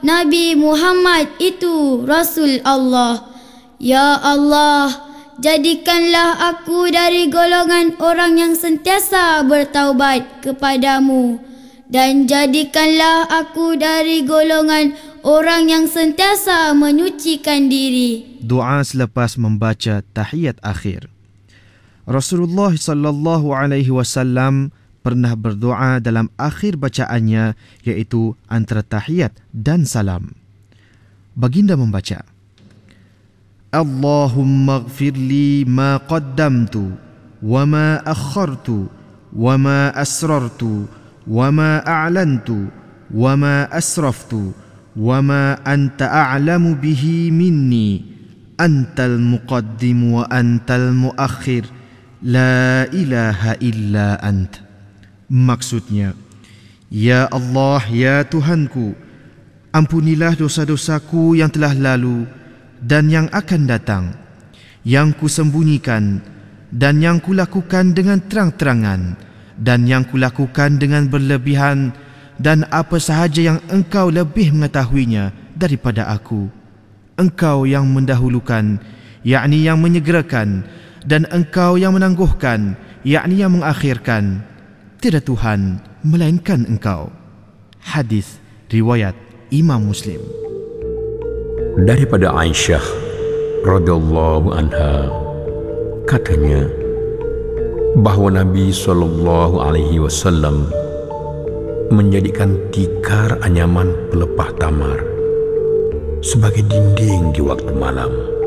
Nabi Muhammad itu Rasul Allah. Ya Allah, jadikanlah aku dari golongan orang yang sentiasa bertaubat kepadamu, dan jadikanlah aku dari golongan orang yang sentiasa menyucikan diri. Doa selepas membaca tahiyat akhir. Rasulullah sallallahu alaihi wasallam pernah berdoa dalam akhir bacaannya, iaitu antara tahiyat dan salam. Baginda membaca, Allahumma ighfirli ma qaddamtu wa ma akhartu wa ma asrartu wa ma a'lantu wa ma asraftu wa ma anta a'lamu bihi minni antal muqaddim wa antal muakhir la ilaha illa ant. Maksudnya, ya Allah, ya Tuhanku, ampunilah dosa-dosaku yang telah lalu dan yang akan datang, yang kusembunyikan dan yang kulakukan dengan terang-terangan dan yang kulakukan dengan berlebihan, dan apa sahaja yang Engkau lebih mengetahuinya daripada aku. Engkau yang mendahulukan, yakni yang menyegerakan, dan Engkau yang menangguhkan, yakni yang mengakhirkan. Tiada Tuhan melainkan Engkau. Hadis riwayat Imam Muslim. Daripada Aisyah radhiyallahu anha, katanya bahawa Nabi SAW menjadikan tikar anyaman pelepah tamar sebagai dinding di waktu malam.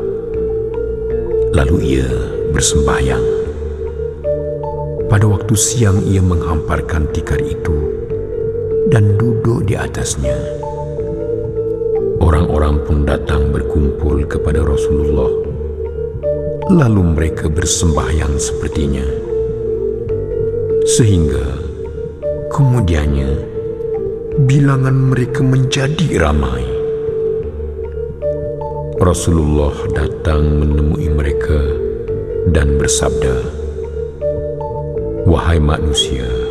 Lalu ia bersembahyang. Pada waktu siang ia menghamparkan tikar itu dan duduk di atasnya. Orang-orang pun datang berkumpul kepada Rasulullah. Lalu mereka bersembahyang sepertinya. Sehingga kemudiannya bilangan mereka menjadi ramai. Rasulullah datang menemui mereka dan bersabda, "Wahai manusia,